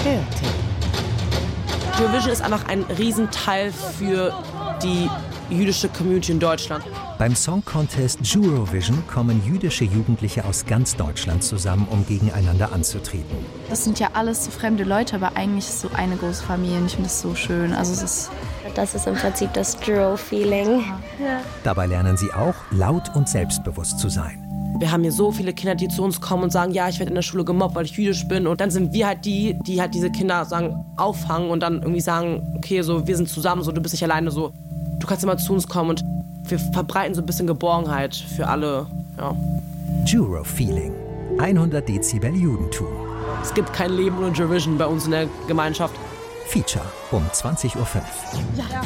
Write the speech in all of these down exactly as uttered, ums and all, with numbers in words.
Creative. Eurovision ist einfach ein Riesenteil für die jüdische Community in Deutschland. Beim Song Contest Eurovision kommen jüdische Jugendliche aus ganz Deutschland zusammen, um gegeneinander anzutreten. Das sind ja alles so fremde Leute, aber eigentlich ist es so eine große Familie. Ich finde das so schön. Also es ist das ist im Prinzip das Juro-Feeling. Ja. Dabei lernen sie auch, laut und selbstbewusst zu sein. Wir haben hier so viele Kinder, die zu uns kommen und sagen, ja, ich werde in der Schule gemobbt, weil ich jüdisch bin. Und dann sind wir halt die, die halt diese Kinder sagen, auffangen und dann irgendwie sagen, okay, so, wir sind zusammen, so, du bist nicht alleine, so, du kannst immer zu uns kommen. Und wir verbreiten so ein bisschen Geborgenheit für alle. Ja. Juro-Feeling. hundert Dezibel Judentum. Es gibt kein Leben ohne Eurovision bei uns in der Gemeinschaft. Feature um zwanzig Uhr fünf. Ja.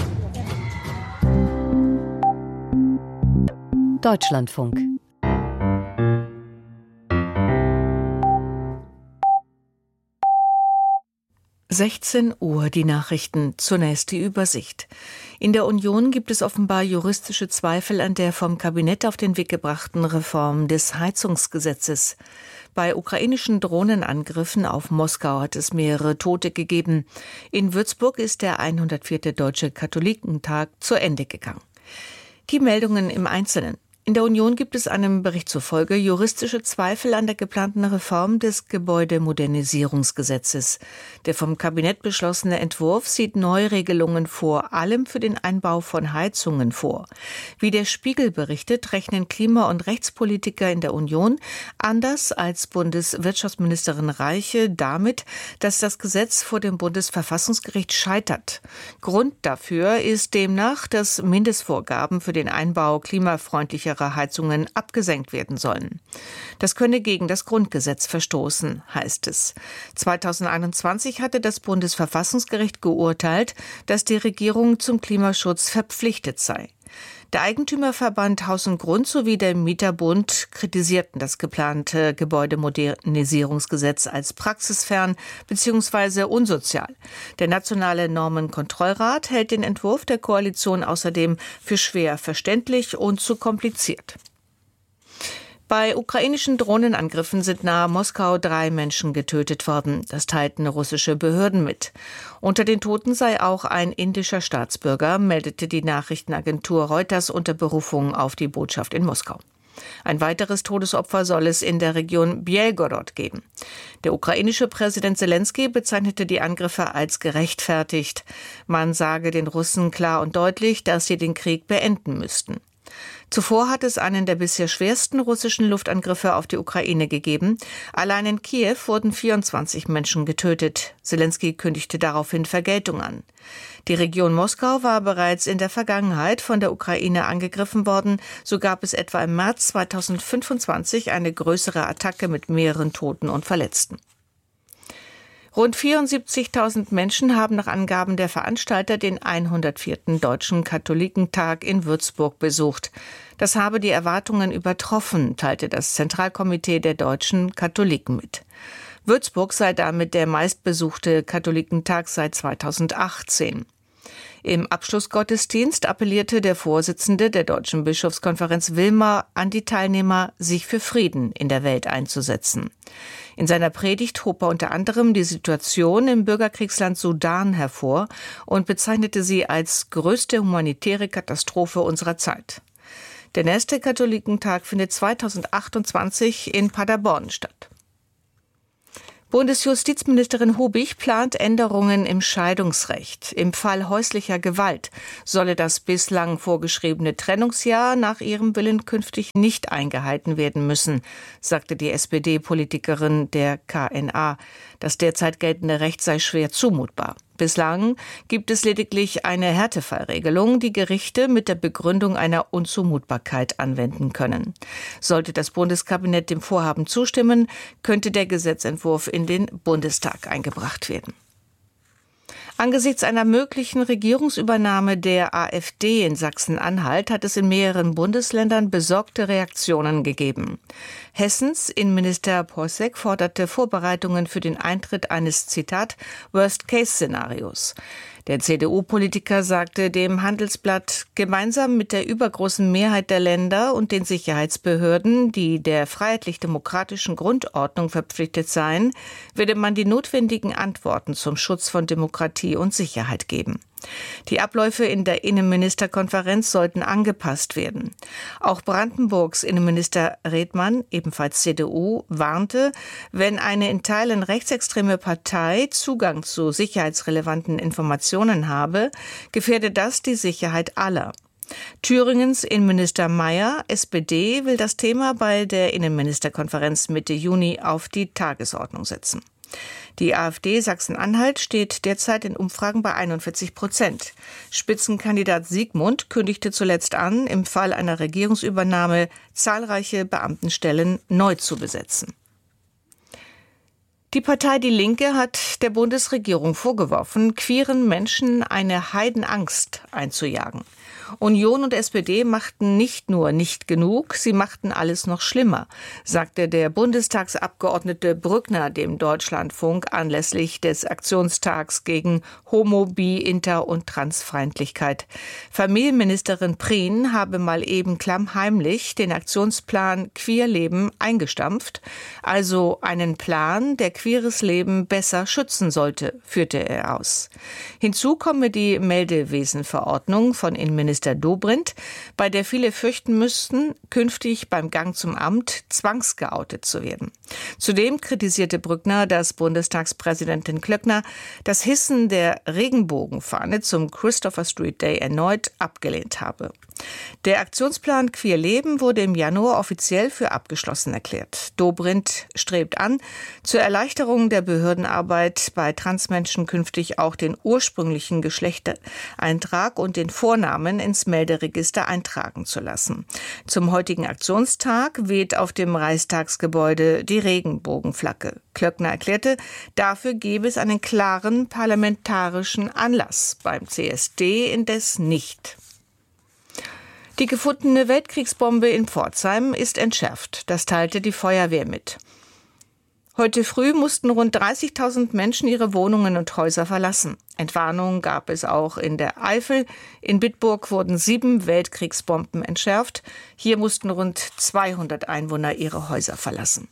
Deutschlandfunk. sechzehn Uhr, die Nachrichten, zunächst die Übersicht. In der Union gibt es offenbar juristische Zweifel an der vom Kabinett auf den Weg gebrachten Reform des Heizungsgesetzes. Bei ukrainischen Drohnenangriffen auf Moskau hat es mehrere Tote gegeben. In Würzburg ist der hundertvierte Deutsche Katholikentag zu Ende gegangen. Die Meldungen im Einzelnen. In der Union gibt es einem Bericht zufolge juristische Zweifel an der geplanten Reform des Gebäudemodernisierungsgesetzes. Der vom Kabinett beschlossene Entwurf sieht Neuregelungen vor allem für den Einbau von Heizungen vor. Wie der Spiegel berichtet, rechnen Klima- und Rechtspolitiker in der Union anders als Bundeswirtschaftsministerin Reiche damit, dass das Gesetz vor dem Bundesverfassungsgericht scheitert. Grund dafür ist demnach, dass Mindestvorgaben für den Einbau klimafreundlicher Heizungen abgesenkt werden sollen. Das könne gegen das Grundgesetz verstoßen, heißt es. zweitausendeinundzwanzig hatte das Bundesverfassungsgericht geurteilt, dass die Regierung zum Klimaschutz verpflichtet sei. Der Eigentümerverband Haus und Grund sowie der Mieterbund kritisierten das geplante Gebäudemodernisierungsgesetz als praxisfern bzw. unsozial. Der Nationale Normenkontrollrat hält den Entwurf der Koalition außerdem für schwer verständlich und zu kompliziert. Bei ukrainischen Drohnenangriffen sind nahe Moskau drei Menschen getötet worden. Das teilten russische Behörden mit. Unter den Toten sei auch ein indischer Staatsbürger, meldete die Nachrichtenagentur Reuters unter Berufung auf die Botschaft in Moskau. Ein weiteres Todesopfer soll es in der Region Belgorod geben. Der ukrainische Präsident Selenskyj bezeichnete die Angriffe als gerechtfertigt. Man sage den Russen klar und deutlich, dass sie den Krieg beenden müssten. Zuvor hat es einen der bisher schwersten russischen Luftangriffe auf die Ukraine gegeben. Allein in Kiew wurden vierundzwanzig Menschen getötet. Selenskyj kündigte daraufhin Vergeltung an. Die Region Moskau war bereits in der Vergangenheit von der Ukraine angegriffen worden. So gab es etwa im März zweitausendfünfundzwanzig eine größere Attacke mit mehreren Toten und Verletzten. Rund vierundsiebzigtausend Menschen haben nach Angaben der Veranstalter den hundertvierten Deutschen Katholikentag in Würzburg besucht. Das habe die Erwartungen übertroffen, teilte das Zentralkomitee der deutschen Katholiken mit. Würzburg sei damit der meistbesuchte Katholikentag seit zweitausendachtzehn. Im Abschlussgottesdienst appellierte der Vorsitzende der Deutschen Bischofskonferenz Wilmer an die Teilnehmer, sich für Frieden in der Welt einzusetzen. In seiner Predigt hob er unter anderem die Situation im Bürgerkriegsland Sudan hervor und bezeichnete sie als größte humanitäre Katastrophe unserer Zeit. Der nächste Katholikentag findet zweitausendachtundzwanzig in Paderborn statt. Bundesjustizministerin Hubig plant Änderungen im Scheidungsrecht. Im Fall häuslicher Gewalt solle das bislang vorgeschriebene Trennungsjahr nach ihrem Willen künftig nicht eingehalten werden müssen, sagte die S P D-Politikerin der K N A. Das derzeit geltende Recht sei schwer zumutbar. Bislang gibt es lediglich eine Härtefallregelung, die Gerichte mit der Begründung einer Unzumutbarkeit anwenden können. Sollte das Bundeskabinett dem Vorhaben zustimmen, könnte der Gesetzentwurf in den Bundestag eingebracht werden. Angesichts einer möglichen Regierungsübernahme der AfD in Sachsen-Anhalt hat es in mehreren Bundesländern besorgte Reaktionen gegeben. Hessens Innenminister Posek forderte Vorbereitungen für den Eintritt eines, Zitat, Worst-Case-Szenarios. Der C D U-Politiker sagte dem Handelsblatt, gemeinsam mit der übergroßen Mehrheit der Länder und den Sicherheitsbehörden, die der freiheitlich-demokratischen Grundordnung verpflichtet seien, werde man die notwendigen Antworten zum Schutz von Demokratie und Sicherheit geben. Die Abläufe in der Innenministerkonferenz sollten angepasst werden. Auch Brandenburgs Innenminister Redmann, ebenfalls C D U, warnte, wenn eine in Teilen rechtsextreme Partei Zugang zu sicherheitsrelevanten Informationen habe, gefährde das die Sicherheit aller. Thüringens Innenminister Mayer, S P D, will das Thema bei der Innenministerkonferenz Mitte Juni auf die Tagesordnung setzen. Die AfD Sachsen-Anhalt steht derzeit in Umfragen bei einundvierzig Prozent. Spitzenkandidat Siegmund kündigte zuletzt an, im Fall einer Regierungsübernahme zahlreiche Beamtenstellen neu zu besetzen. Die Partei Die Linke hat der Bundesregierung vorgeworfen, queeren Menschen eine Heidenangst einzujagen. Union und S P D machten nicht nur nicht genug, sie machten alles noch schlimmer, sagte der Bundestagsabgeordnete Brückner dem Deutschlandfunk anlässlich des Aktionstags gegen Homo-, Bi-, Inter- und Transfeindlichkeit. Familienministerin Prien habe mal eben klammheimlich den Aktionsplan Queerleben eingestampft, also einen Plan, der queeres Leben besser schützen sollte, führte er aus. Hinzu komme die Meldewesenverordnung von Innenminister Dobrindt, bei der viele fürchten müssten, künftig beim Gang zum Amt zwangsgeoutet zu werden. Zudem kritisierte Brückner, dass Bundestagspräsidentin Klöckner das Hissen der Regenbogenfahne zum Christopher Street Day erneut abgelehnt habe. Der Aktionsplan Queer Leben wurde im Januar offiziell für abgeschlossen erklärt. Dobrindt strebt an, zur Erleichterung der Behördenarbeit bei Transmenschen künftig auch den ursprünglichen Geschlechtereintrag und den Vornamen ins Melderegister eintragen zu lassen. Zum heutigen Aktionstag weht auf dem Reichstagsgebäude die Regenbogenflagge. Klöckner erklärte, dafür gebe es einen klaren parlamentarischen Anlass, beim C S D indes nicht. Die gefundene Weltkriegsbombe in Pforzheim ist entschärft. Das teilte die Feuerwehr mit. Heute früh mussten rund dreißigtausend Menschen ihre Wohnungen und Häuser verlassen. Entwarnung gab es auch in der Eifel. In Bitburg wurden sieben Weltkriegsbomben entschärft. Hier mussten rund zweihundert Einwohner ihre Häuser verlassen.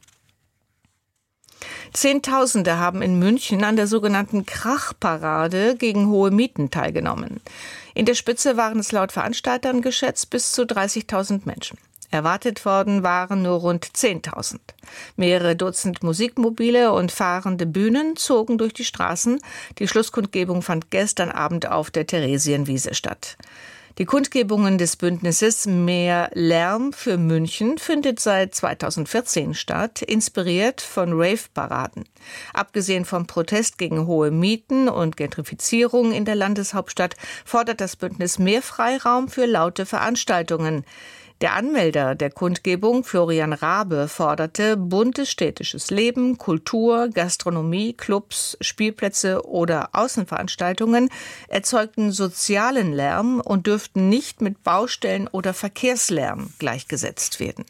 Zehntausende haben in München an der sogenannten Krachparade gegen hohe Mieten teilgenommen. In der Spitze waren es laut Veranstaltern geschätzt bis zu dreißigtausend Menschen. Erwartet worden waren nur rund zehntausend. Mehrere Dutzend Musikmobile und fahrende Bühnen zogen durch die Straßen. Die Schlusskundgebung fand gestern Abend auf der Theresienwiese statt. Die Kundgebungen des Bündnisses Mehr Lärm für München findet seit zweitausendvierzehn statt, inspiriert von Rave-Paraden. Abgesehen vom Protest gegen hohe Mieten und Gentrifizierung in der Landeshauptstadt fordert das Bündnis mehr Freiraum für laute Veranstaltungen. Der Anmelder der Kundgebung, Florian Rabe, forderte buntes städtisches Leben, Kultur, Gastronomie, Clubs, Spielplätze oder Außenveranstaltungen erzeugten sozialen Lärm und dürften nicht mit Baustellen oder Verkehrslärm gleichgesetzt werden.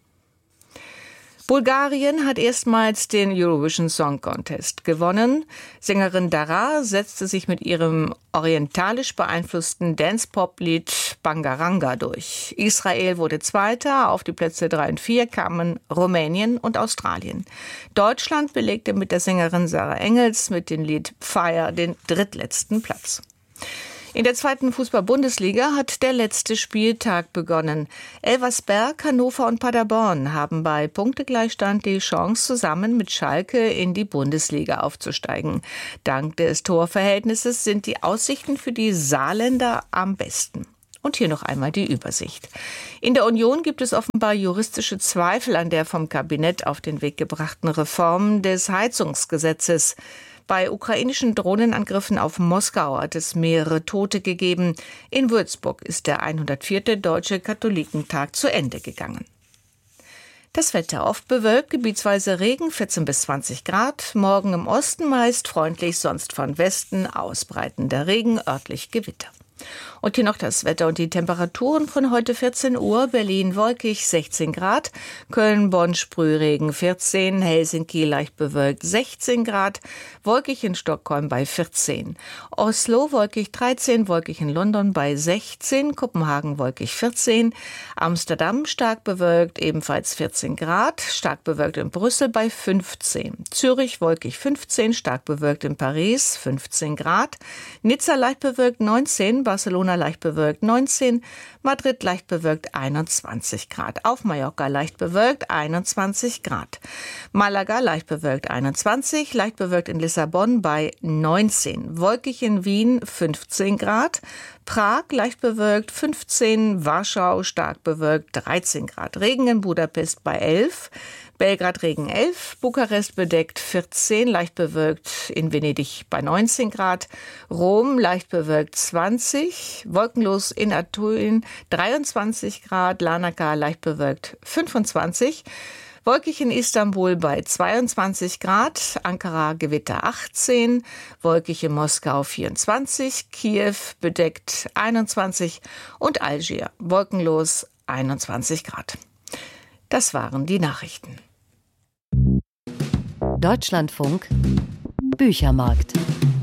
Bulgarien hat erstmals den Eurovision Song Contest gewonnen. Sängerin Dara setzte sich mit ihrem orientalisch beeinflussten Dance-Pop-Lied Bangaranga durch. Israel wurde Zweiter, auf die Plätze drei und vier kamen Rumänien und Australien. Deutschland belegte mit der Sängerin Sarah Engels mit dem Lied Fire den drittletzten Platz. In der zweiten Fußball-Bundesliga hat der letzte Spieltag begonnen. Elversberg, Hannover und Paderborn haben bei Punktegleichstand die Chance, zusammen mit Schalke in die Bundesliga aufzusteigen. Dank des Torverhältnisses sind die Aussichten für die Saarländer am besten. Und hier noch einmal die Übersicht. In der Union gibt es offenbar juristische Zweifel an der vom Kabinett auf den Weg gebrachten Reform des Heizungsgesetzes. Bei ukrainischen Drohnenangriffen auf Moskau hat es mehrere Tote gegeben. In Würzburg ist der hundertvierte Deutsche Katholikentag zu Ende gegangen. Das Wetter oft bewölkt, gebietsweise Regen, vierzehn bis zwanzig Grad. Morgen im Osten meist freundlich, sonst von Westen ausbreitender Regen, örtlich Gewitter. Und hier noch das Wetter und die Temperaturen von heute vierzehn Uhr. Berlin wolkig sechzehn Grad, Köln, Bonn, Sprühregen vierzehn, Helsinki leicht bewölkt sechzehn Grad, wolkig in Stockholm bei vierzehn. Oslo wolkig dreizehn, wolkig in London bei sechzehn, Kopenhagen wolkig vierzehn, Amsterdam stark bewölkt ebenfalls vierzehn Grad, stark bewölkt in Brüssel bei fünfzehn. Zürich wolkig fünfzehn, stark bewölkt in Paris fünfzehn Grad, Nizza leicht bewölkt neunzehn, Barcelona leicht bewölkt neunzehn, Madrid leicht bewölkt einundzwanzig Grad. Auf Mallorca leicht bewölkt einundzwanzig Grad. Malaga leicht bewölkt einundzwanzig, leicht bewölkt in Lissabon bei neunzehn. Wolkig in Wien fünfzehn Grad. Prag leicht bewölkt fünfzehn, Warschau stark bewölkt dreizehn Grad. Regen in Budapest bei elf. Belgrad Regen elf, Bukarest bedeckt vierzehn, leicht bewölkt in Venedig bei neunzehn Grad, Rom leicht bewölkt zwanzig, wolkenlos in Athen dreiundzwanzig Grad, Larnaca leicht bewölkt fünfundzwanzig, wolkig in Istanbul bei zweiundzwanzig Grad, Ankara Gewitter achtzehn, wolkig in Moskau vierundzwanzig, Kiew bedeckt einundzwanzig und Algier wolkenlos einundzwanzig Grad. Das waren die Nachrichten. Deutschlandfunk Büchermarkt.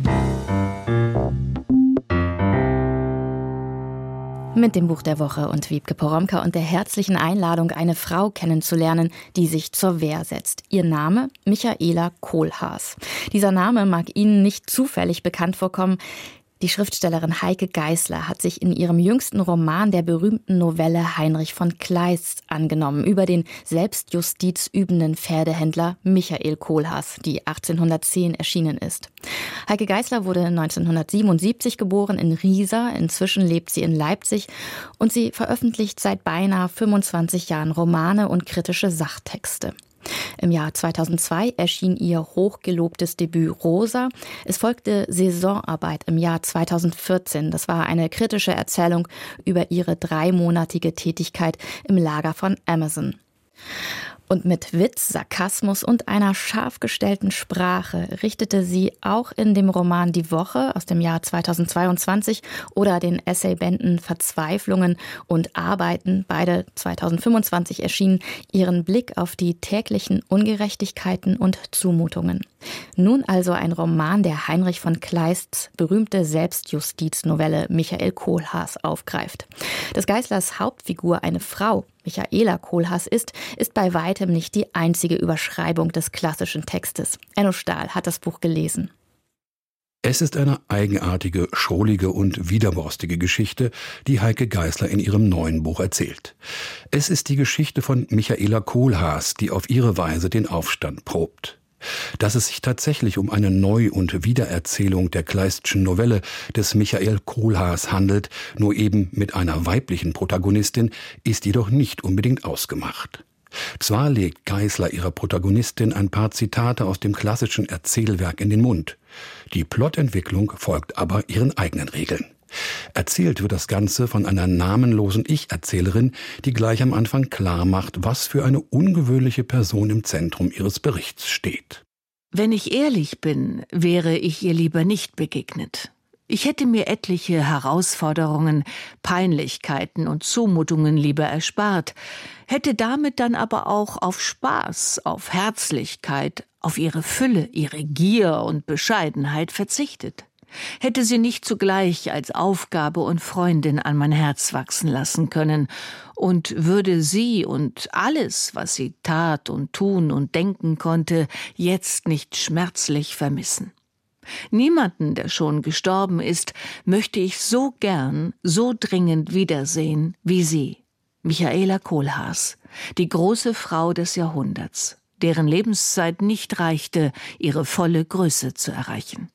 Mit dem Buch der Woche und Wiebke Poromka und der herzlichen Einladung, eine Frau kennenzulernen, die sich zur Wehr setzt. Ihr Name? Michaela Kohlhaas. Dieser Name mag Ihnen nicht zufällig bekannt vorkommen. Die Schriftstellerin Heike Geisler hat sich in ihrem jüngsten Roman der berühmten Novelle Heinrich von Kleist angenommen, über den Selbstjustiz übenden Pferdehändler Michael Kohlhaas, die achtzehnhundertzehn erschienen ist. Heike Geisler wurde neunzehnhundertsiebenundsiebzig geboren in Riesa, inzwischen lebt sie in Leipzig und sie veröffentlicht seit beinahe fünfundzwanzig Jahren Romane und kritische Sachtexte. Im Jahr zweitausendzwei erschien ihr hochgelobtes Debüt Rosa. Es folgte Saisonarbeit im Jahr zweitausendvierzehn. Das war eine kritische Erzählung über ihre dreimonatige Tätigkeit im Lager von Amazon. Und mit Witz, Sarkasmus und einer scharf gestellten Sprache richtete sie auch in dem Roman Die Woche aus dem Jahr zweitausendzweiundzwanzig oder den Essaybänden Verzweiflungen und Arbeiten, beide zweitausendfünfundzwanzig erschienen, ihren Blick auf die täglichen Ungerechtigkeiten und Zumutungen. Nun also ein Roman, der Heinrich von Kleists berühmte Selbstjustiznovelle Michael Kohlhaas aufgreift. Dass Geislers Hauptfigur eine Frau, Michaela Kohlhaas ist, ist bei weitem nicht die einzige Überschreibung des klassischen Textes. Enno Stahl hat das Buch gelesen. Es ist eine eigenartige, schrullige und widerborstige Geschichte, die Heike Geisler in ihrem neuen Buch erzählt. Es ist die Geschichte von Michaela Kohlhaas, die auf ihre Weise den Aufstand probt. Dass es sich tatsächlich um eine Neu- und Wiedererzählung der Kleistschen Novelle des Michael Kohlhaas handelt, nur eben mit einer weiblichen Protagonistin, ist jedoch nicht unbedingt ausgemacht. Zwar legt Geisler ihrer Protagonistin ein paar Zitate aus dem klassischen Erzählwerk in den Mund. Die Plotentwicklung folgt aber ihren eigenen Regeln. Erzählt wird das Ganze von einer namenlosen Ich-Erzählerin, die gleich am Anfang klar macht, was für eine ungewöhnliche Person im Zentrum ihres Berichts steht. Wenn ich ehrlich bin, wäre ich ihr lieber nicht begegnet. Ich hätte mir etliche Herausforderungen, Peinlichkeiten und Zumutungen lieber erspart, hätte damit dann aber auch auf Spaß, auf Herzlichkeit, auf ihre Fülle, ihre Gier und Bescheidenheit verzichtet. Hätte sie nicht zugleich als Aufgabe und Freundin an mein Herz wachsen lassen können und würde sie und alles, was sie tat und tun und denken konnte, jetzt nicht schmerzlich vermissen. Niemanden, der schon gestorben ist, möchte ich so gern, so dringend wiedersehen wie sie, Michaela Kohlhaas, die große Frau des Jahrhunderts, deren Lebenszeit nicht reichte, ihre volle Größe zu erreichen.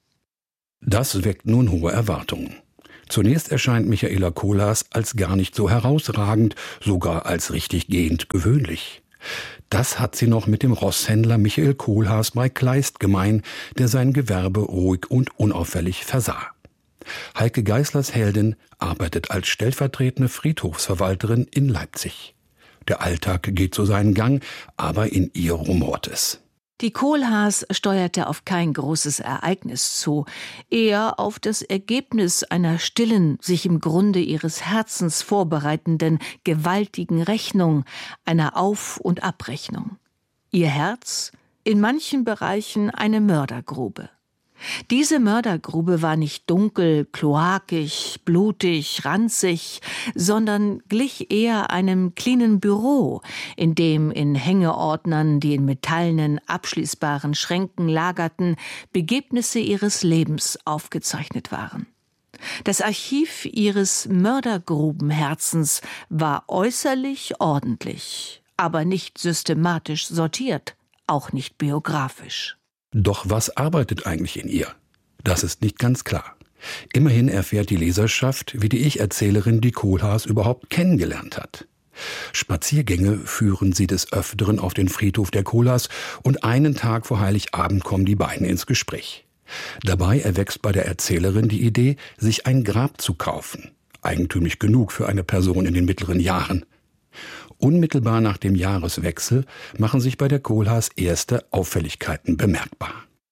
Das weckt nun hohe Erwartungen. Zunächst erscheint Michaela Kohlhaas als gar nicht so herausragend, sogar als richtig gehend gewöhnlich. Das hat sie noch mit dem Rosshändler Michael Kohlhaas bei Kleist gemein, der sein Gewerbe ruhig und unauffällig versah. Heike Geislers Heldin arbeitet als stellvertretende Friedhofsverwalterin in Leipzig. Der Alltag geht so seinen Gang, aber in ihr rumort es. Die Kohlhaas steuerte auf kein großes Ereignis zu, eher auf das Ergebnis einer stillen, sich im Grunde ihres Herzens vorbereitenden, gewaltigen Rechnung, einer Auf- und Abrechnung. Ihr Herz? In manchen Bereichen eine Mördergrube. Diese Mördergrube war nicht dunkel, kloakig, blutig, ranzig, sondern glich eher einem cleanen Büro, in dem in Hängeordnern, die in metallenen, abschließbaren Schränken lagerten, Begebnisse ihres Lebens aufgezeichnet waren. Das Archiv ihres Mördergrubenherzens war äußerlich ordentlich, aber nicht systematisch sortiert, auch nicht biografisch. Doch was arbeitet eigentlich in ihr? Das ist nicht ganz klar. Immerhin erfährt die Leserschaft, wie die Ich-Erzählerin die Kohlhaas überhaupt kennengelernt hat. Spaziergänge führen sie des Öfteren auf den Friedhof der Kohlhaas und einen Tag vor Heiligabend kommen die beiden ins Gespräch. Dabei erwächst bei der Erzählerin die Idee, sich ein Grab zu kaufen. Eigentümlich genug für eine Person in den mittleren Jahren. Unmittelbar nach dem Jahreswechsel machen sich bei der Kohlhaas erste Auffälligkeiten bemerkbar.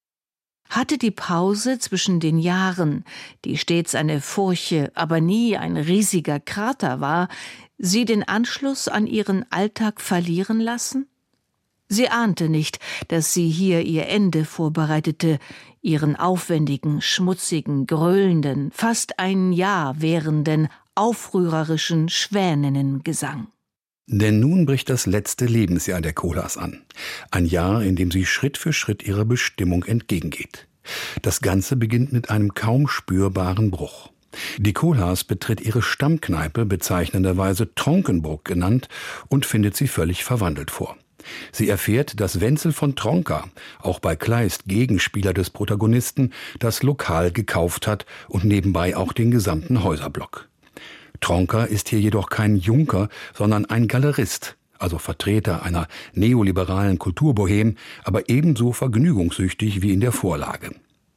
Hatte die Pause zwischen den Jahren, die stets eine Furche, aber nie ein riesiger Krater war, sie den Anschluss an ihren Alltag verlieren lassen? Sie ahnte nicht, dass sie hier ihr Ende vorbereitete, ihren aufwendigen, schmutzigen, gröhlenden, fast ein Jahr währenden, aufrührerischen Schwäninnengesang. Denn nun bricht das letzte Lebensjahr der Kohlhaas an. Ein Jahr, in dem sie Schritt für Schritt ihrer Bestimmung entgegengeht. Das Ganze beginnt mit einem kaum spürbaren Bruch. Die Kohlhaas betritt ihre Stammkneipe, bezeichnenderweise Tronkenburg genannt, und findet sie völlig verwandelt vor. Sie erfährt, dass Wenzel von Tronka, auch bei Kleist Gegenspieler des Protagonisten, das Lokal gekauft hat und nebenbei auch den gesamten Häuserblock. Tronka ist hier jedoch kein Junker, sondern ein Galerist, also Vertreter einer neoliberalen Kulturbohem, aber ebenso vergnügungssüchtig wie in der Vorlage.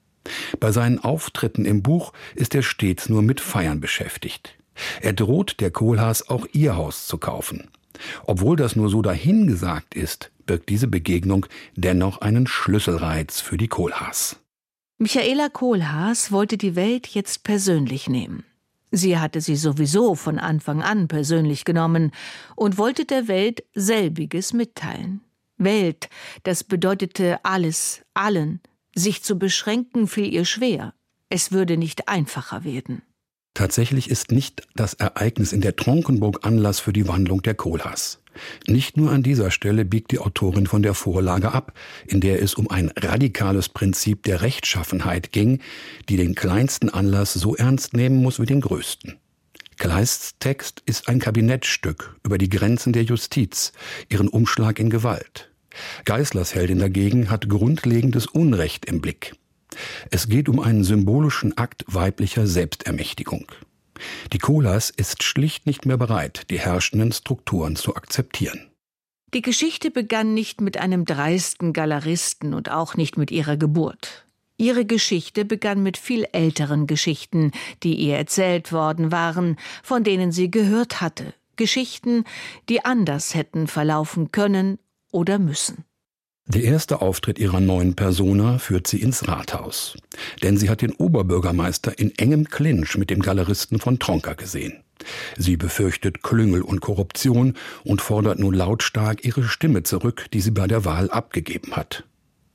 Bei seinen Auftritten im Buch ist er stets nur mit Feiern beschäftigt. Er droht der Kohlhaas auch ihr Haus zu kaufen. Obwohl das nur so dahingesagt ist, birgt diese Begegnung dennoch einen Schlüsselreiz für die Kohlhaas. Michaela Kohlhaas wollte die Welt jetzt persönlich nehmen. Sie hatte sie sowieso von Anfang an persönlich genommen und wollte der Welt selbiges mitteilen. Welt, das bedeutete alles, allen. Sich zu beschränken fiel ihr schwer. Es würde nicht einfacher werden. Tatsächlich ist nicht das Ereignis in der Tronkenburg Anlass für die Wandlung der Kohlhaas. Nicht nur an dieser Stelle biegt die Autorin von der Vorlage ab, in der es um ein radikales Prinzip der Rechtschaffenheit ging, die den kleinsten Anlass so ernst nehmen muss wie den größten. Kleists Text ist ein Kabinettstück über die Grenzen der Justiz, ihren Umschlag in Gewalt. Geißlers Heldin dagegen hat grundlegendes Unrecht im Blick. Es geht um einen symbolischen Akt weiblicher Selbstermächtigung. Die Kohlhaas ist schlicht nicht mehr bereit, die herrschenden Strukturen zu akzeptieren. Die Geschichte begann nicht mit einem dreisten Galeristen und auch nicht mit ihrer Geburt. Ihre Geschichte begann mit viel älteren Geschichten, die ihr erzählt worden waren, von denen sie gehört hatte. Geschichten, die anders hätten verlaufen können oder müssen. Der erste Auftritt ihrer neuen Persona führt sie ins Rathaus. Denn sie hat den Oberbürgermeister in engem Clinch mit dem Galeristen von Tronka gesehen. Sie befürchtet Klüngel und Korruption und fordert nun lautstark ihre Stimme zurück, die sie bei der Wahl abgegeben hat.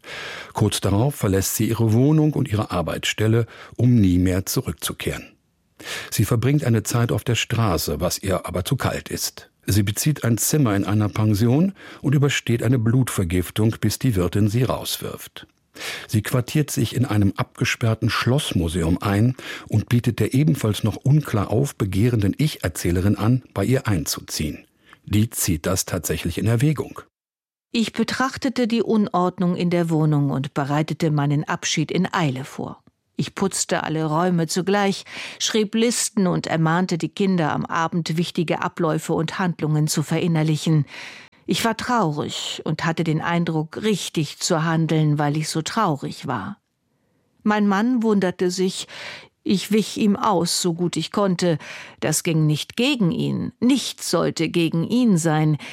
Kurz darauf verlässt sie ihre Wohnung und ihre Arbeitsstelle, um nie mehr zurückzukehren. Sie verbringt eine Zeit auf der Straße, was ihr aber zu kalt ist. Sie bezieht ein Zimmer in einer Pension und übersteht eine Blutvergiftung, bis die Wirtin sie rauswirft. Sie quartiert sich in einem abgesperrten Schlossmuseum ein und bietet der ebenfalls noch unklar aufbegehrenden Ich-Erzählerin an, bei ihr einzuziehen. Die zieht das tatsächlich in Erwägung. Ich betrachtete die Unordnung in der Wohnung und bereitete meinen Abschied in Eile vor. Ich putzte alle Räume zugleich, schrieb Listen und ermahnte die Kinder, am Abend wichtige Abläufe und Handlungen zu verinnerlichen. Ich war traurig und hatte den Eindruck, richtig zu handeln, weil ich so traurig war. Mein Mann wunderte sich, ich wich ihm aus, so gut ich konnte. Das ging nicht gegen ihn, nichts sollte gegen ihn sein.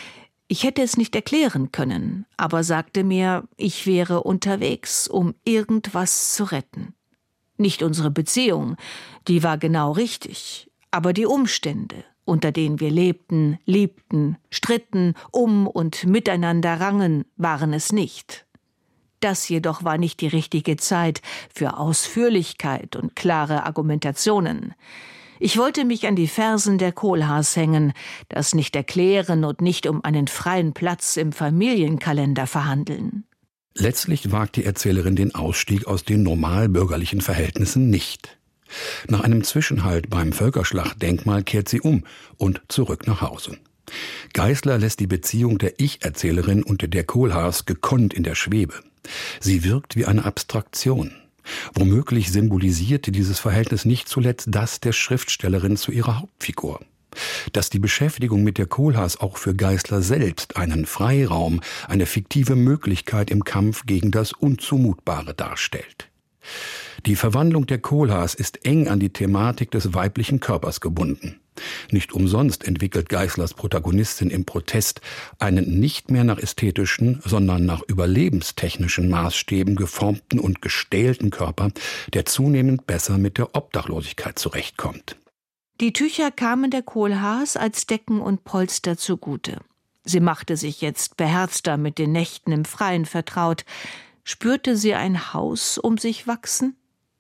Ich hätte es nicht erklären können, aber sagte mir, ich wäre unterwegs, um irgendwas zu retten. Nicht unsere Beziehung, die war genau richtig, aber die Umstände, unter denen wir lebten, liebten, stritten, um und miteinander rangen, waren es nicht. Das jedoch war nicht die richtige Zeit für Ausführlichkeit und klare Argumentationen. Ich wollte mich an die Fersen der Kohlhaas hängen, das nicht erklären und nicht um einen freien Platz im Familienkalender verhandeln. Letztlich wagt die Erzählerin den Ausstieg aus den normalbürgerlichen Verhältnissen nicht. Nach einem Zwischenhalt beim Völkerschlachtdenkmal kehrt sie um und zurück nach Hause. Geisler lässt die Beziehung der Ich-Erzählerin und der Kohlhaas gekonnt in der Schwebe. Sie wirkt wie eine Abstraktion. Womöglich symbolisierte dieses Verhältnis nicht zuletzt das der Schriftstellerin zu ihrer Hauptfigur. Dass die Beschäftigung mit der Kohlhaas auch für Geisler selbst einen Freiraum, eine fiktive Möglichkeit im Kampf gegen das Unzumutbare darstellt. Die Verwandlung der Kohlhaas ist eng an die Thematik des weiblichen Körpers gebunden. Nicht umsonst entwickelt Geislers Protagonistin im Protest einen nicht mehr nach ästhetischen, sondern nach überlebenstechnischen Maßstäben geformten und gestählten Körper, der zunehmend besser mit der Obdachlosigkeit zurechtkommt. Die Tücher kamen der Kohlhaas als Decken und Polster zugute. Sie machte sich jetzt beherzter mit den Nächten im Freien vertraut. Spürte sie ein Haus um sich wachsen?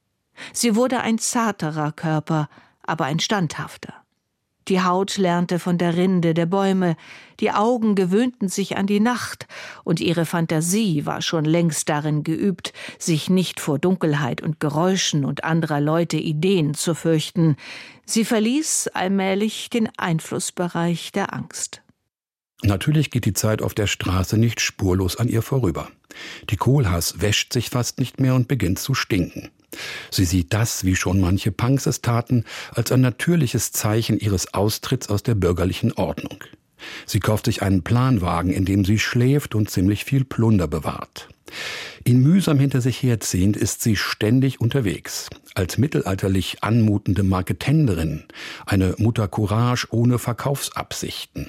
Sie wurde ein zarterer Körper, aber ein standhafter. Die Haut lernte von der Rinde der Bäume, die Augen gewöhnten sich an die Nacht, und ihre Fantasie war schon längst darin geübt, sich nicht vor Dunkelheit und Geräuschen und anderer Leute Ideen zu fürchten. Sie verließ allmählich den Einflussbereich der Angst. Natürlich geht die Zeit auf der Straße nicht spurlos an ihr vorüber. Die Kohlhaas wäscht sich fast nicht mehr und beginnt zu stinken. Sie sieht das, wie schon manche Punks es taten, als ein natürliches Zeichen ihres Austritts aus der bürgerlichen Ordnung. Sie kauft sich einen Planwagen, in dem sie schläft und ziemlich viel Plunder bewahrt. Ihn mühsam hinter sich herziehend ist sie ständig unterwegs. Als mittelalterlich anmutende Marketenderin, eine Mutter Courage ohne Verkaufsabsichten.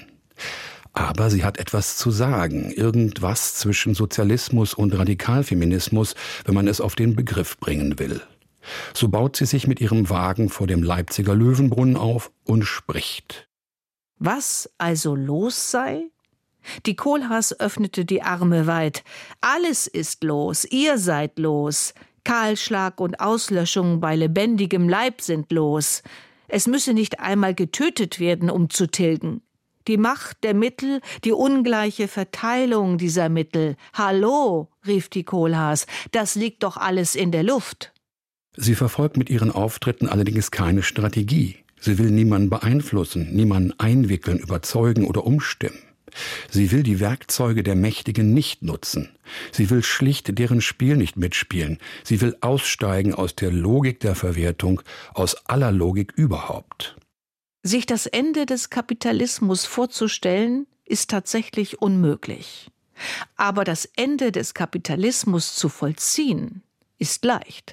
Aber sie hat etwas zu sagen, irgendwas zwischen Sozialismus und Radikalfeminismus, wenn man es auf den Begriff bringen will. So baut sie sich mit ihrem Wagen vor dem Leipziger Löwenbrunnen auf und spricht. Was also los sei? Die Kohlhaas öffnete die Arme weit. Alles ist los, ihr seid los. Kahlschlag und Auslöschung bei lebendigem Leib sind los. Es müsse nicht einmal getötet werden, um zu tilgen. Die Macht der Mittel, die ungleiche Verteilung dieser Mittel. Hallo, rief die Kohlhaas, das liegt doch alles in der Luft. Sie verfolgt mit ihren Auftritten allerdings keine Strategie. Sie will niemanden beeinflussen, niemanden einwickeln, überzeugen oder umstimmen. Sie will die Werkzeuge der Mächtigen nicht nutzen. Sie will schlicht deren Spiel nicht mitspielen. Sie will aussteigen aus der Logik der Verwertung, aus aller Logik überhaupt. Sich das Ende des Kapitalismus vorzustellen, ist tatsächlich unmöglich. Aber das Ende des Kapitalismus zu vollziehen, ist leicht.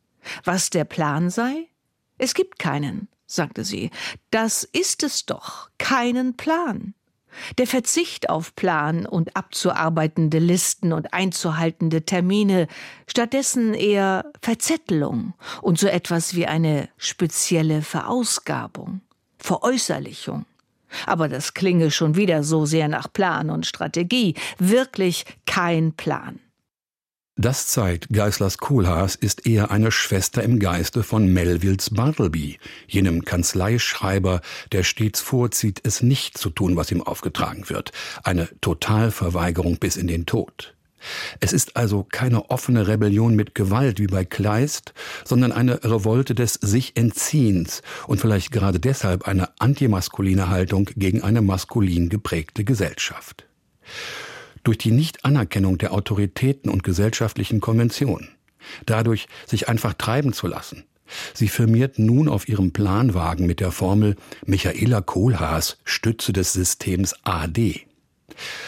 Was der Plan sei? Es gibt keinen, sagte sie. Das ist es doch, keinen Plan. Der Verzicht auf Plan und abzuarbeitende Listen und einzuhaltende Termine, stattdessen eher Verzettelung und so etwas wie eine spezielle Verausgabung. Veräußerlichung. Aber das klinge schon wieder so sehr nach Plan und Strategie. Wirklich kein Plan. Das zeigt, Geislers Kohlhaas ist eher eine Schwester im Geiste von Melvilles Bartleby, jenem Kanzleischreiber, der stets vorzieht, es nicht zu tun, was ihm aufgetragen wird. Eine Totalverweigerung bis in den Tod. Es ist also keine offene Rebellion mit Gewalt wie bei Kleist, sondern eine Revolte des Sich-Entziehens und vielleicht gerade deshalb eine antimaskuline Haltung gegen eine maskulin geprägte Gesellschaft. Durch die Nichtanerkennung der Autoritäten und gesellschaftlichen Konventionen, dadurch sich einfach treiben zu lassen. Sie firmiert nun auf ihrem Planwagen mit der Formel Michaela Kohlhaas, Stütze des Systems A D.